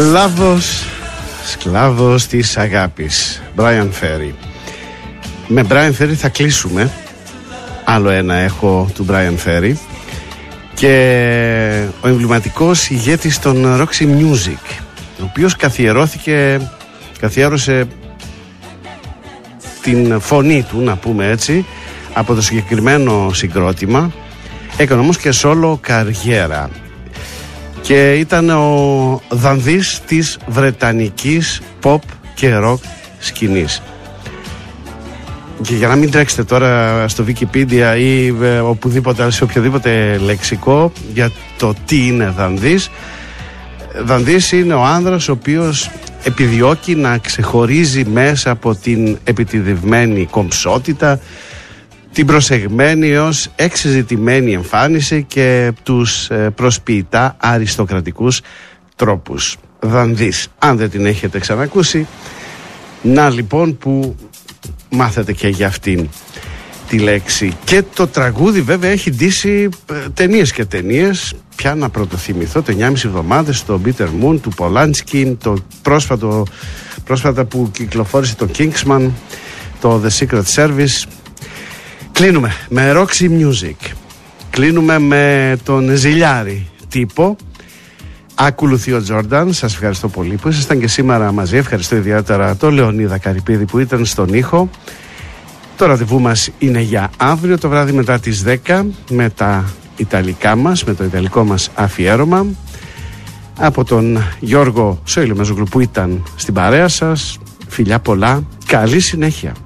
Σκλάβος της αγάπης, Brian Ferry. Με Brian Ferry θα κλείσουμε. Άλλο ένα έχω του Brian Ferry. Και ο εμβληματικός ηγέτης των Roxy Music, ο οποίος καθιέρωσε την φωνή του, να πούμε έτσι, από το συγκεκριμένο συγκρότημα. Έκανε όμως και solo καριέρα και ήταν ο δανδύς της βρετανικής pop και rock σκηνής. Και για να μην τρέξετε τώρα στο Wikipedia ή οπουδήποτε, σε οποιοδήποτε λεξικό για το τι είναι δανδύς. Δανδύς είναι ο άνδρας ο οποίος επιδιώκει να ξεχωρίζει μέσα από την επιτιδευμένη κομψότητα, την προσεγμένη έως εξεζητημένη εμφάνιση και τους προσποιητά αριστοκρατικούς τρόπους. Δανδύς, αν δεν την έχετε ξανακούσει, να λοιπόν που μάθετε και για αυτήν τη λέξη. Και το τραγούδι βέβαια έχει ντύσει ταινίες και ταινίες. Πια να πρωτοθυμηθώ, το 9,5 εβδομάδες, το Bitter Moon του Polanski, το πρόσφατα που κυκλοφόρησε το Kingsman, το The Secret Service. Κλείνουμε με Roxy Music. Κλείνουμε με τον ζηλιάρη τύπο. Ακολουθεί ο Τζόρνταν. Σας ευχαριστώ πολύ που ήσασταν και σήμερα μαζί. Ευχαριστώ ιδιαίτερα τον Λεωνίδα Καρυπίδη που ήταν στον ήχο. Το ραντεβού μας είναι για αύριο το βράδυ μετά τις 10 με τα Ιταλικά μας, με το Ιταλικό μας αφιέρωμα. Από τον Γιώργο Σόιλο Μεζογλου που ήταν στην παρέα σας. Φιλιά πολλά. Καλή συνέχεια.